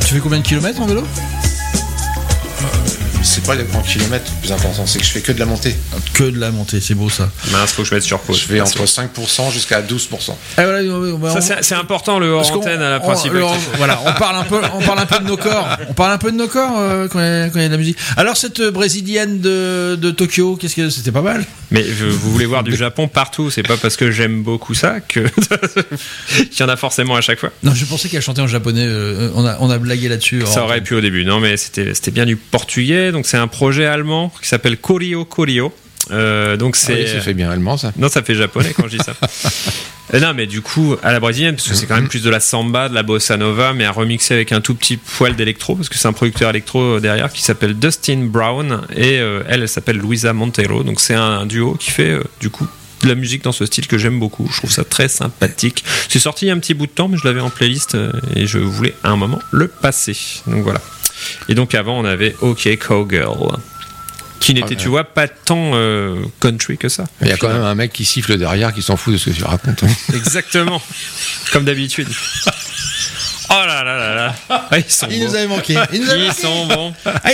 Tu fais combien de kilomètres en vélo ? C'est pas les grands kilomètres le plus important, c'est que je fais que de la montée. Que de la montée, c'est beau ça. Mince, faut que je mette sur pause. Je fais entre 5% jusqu'à 12%. Ah, voilà, Ça, c'est important le hors antenne à la principale. Voilà, on parle un peu de nos corps. On parle un peu de nos corps quand il y a de la musique. Alors cette brésilienne de Tokyo, qu'est-ce que c'était pas mal ? Mais vous voulez voir du Japon partout, c'est pas parce que j'aime beaucoup ça que qu'il y en a forcément à chaque fois. Non, je pensais qu'elle chantait en japonais. On a blagué là-dessus. Ça aurait pu au début. Non, mais c'était bien du portugais. Donc c'est un projet allemand qui s'appelle Corio. Donc c'est. Oui, ça fait bien allemand ça. Non, ça fait japonais quand je dis ça. Non, mais du coup, à la brésilienne, parce que c'est quand même plus de la samba, de la bossa nova, mais à remixer avec un tout petit poil d'électro, parce que c'est un producteur électro derrière qui s'appelle Dustin Brown, et elle s'appelle Luisa Monteiro. Donc c'est un duo qui fait du coup de la musique dans ce style que j'aime beaucoup. Je trouve ça très sympathique. C'est sorti il y a un petit bout de temps, mais je l'avais en playlist et je voulais à un moment le passer. Donc voilà. Et donc avant, on avait OK Cowgirl, qui n'était, tu vois, pas tant country que ça. Il y a quand même un mec qui siffle derrière qui s'en fout de ce que tu racontes. Exactement, comme d'habitude. Oh là là là là. Ah, ils sont Il bons. nous avait manqué. Ils sont bons.